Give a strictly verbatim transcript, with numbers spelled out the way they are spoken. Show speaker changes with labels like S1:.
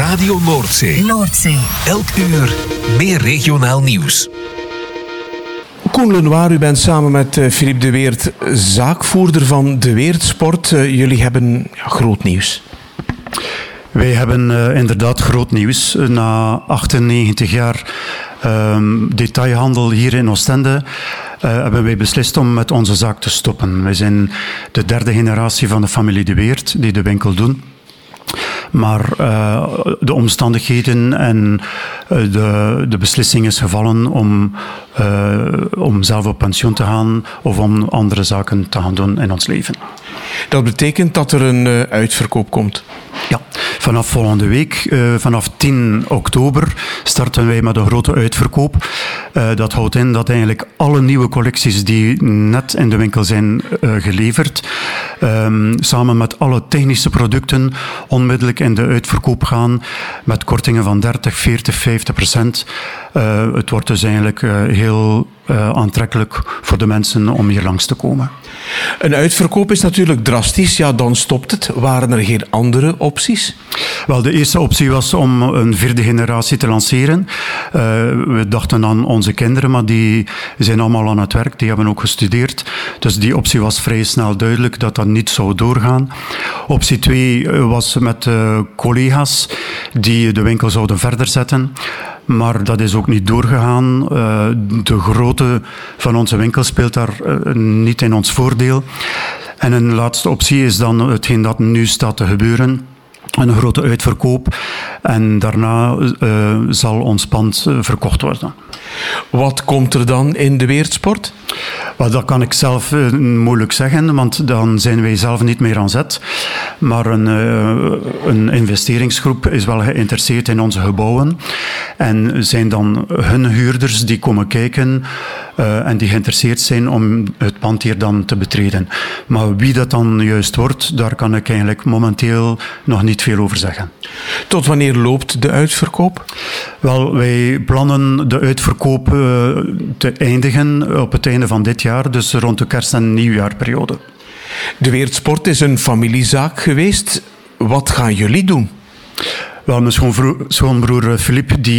S1: Radio Noordzee.
S2: Noordzee.
S1: Elk uur meer regionaal nieuws.
S3: Koen Lenoir, u bent samen met uh, Philippe de Weert zaakvoerder van De Weert Sport. Uh, jullie hebben ja, groot nieuws.
S4: Wij hebben uh, inderdaad groot nieuws. Na achtennegentig jaar um, detailhandel hier in Oostende uh, hebben wij beslist om met onze zaak te stoppen. Wij zijn de derde generatie van de familie de Weert die de winkel doen. Maar uh, de omstandigheden en uh, de, de beslissing is gevallen om, uh, om zelf op pensioen te gaan of om andere zaken te gaan doen in ons leven.
S3: Dat betekent dat er een uh, uitverkoop komt?
S4: Ja, vanaf volgende week, uh, vanaf tien oktober, starten wij met een grote uitverkoop. Uh, dat houdt in dat eigenlijk alle nieuwe collecties die net in de winkel zijn uh, geleverd, um, samen met alle technische producten, onmiddellijk in de uitverkoop gaan met kortingen van dertig, veertig, vijftig procent. Uh, het wordt dus eigenlijk uh, heel uh, aantrekkelijk voor de mensen om hier langs te komen.
S3: Een uitverkoop is natuurlijk drastisch. Ja, dan stopt het. Waren er geen andere opties?
S4: Wel, de eerste optie was om een vierde generatie te lanceren. Uh, we dachten aan onze kinderen, maar die zijn allemaal aan het werk. Die hebben ook gestudeerd. Dus die optie was vrij snel duidelijk dat dat niet zou doorgaan. Optie twee was met uh, collega's die de winkel zouden verder zetten. Maar dat is ook niet doorgegaan. Uh, de grootte van onze winkel speelt daar uh, niet in ons voordeel. En een laatste optie is dan hetgeen dat nu staat te gebeuren. Een grote uitverkoop. En daarna uh, zal ons pand uh, verkocht worden.
S3: Wat komt er dan in De Weert Sport?
S4: Well, dat kan ik zelf uh, moeilijk zeggen, want dan zijn wij zelf niet meer aan zet. Maar een, uh, een investeringsgroep is wel geïnteresseerd in onze gebouwen. En zijn dan hun huurders die komen kijken uh, en die geïnteresseerd zijn om het pand hier dan te betreden. Maar wie dat dan juist wordt, daar kan ik eigenlijk momenteel nog niet veel over zeggen.
S3: Tot wanneer loopt de uitverkoop?
S4: Wel, wij plannen de uitverkoop uh, te eindigen op het einde van dit jaar, dus rond de kerst- en nieuwjaarperiode.
S3: De Weert Sport is een familiezaak geweest. Wat gaan jullie doen?
S4: Wel, mijn schoonbroer, schoonbroer Philippe die